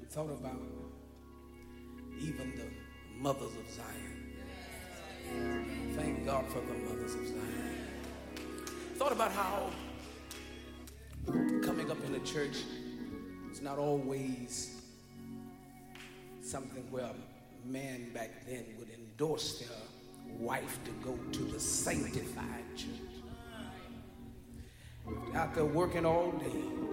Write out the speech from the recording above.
Thought about even the mothers of Zion. Thank God for the mothers of Zion. Thought about how coming up in the church is not always something where a man back then would endorse their wife to go to the sanctified church. Out there working all day,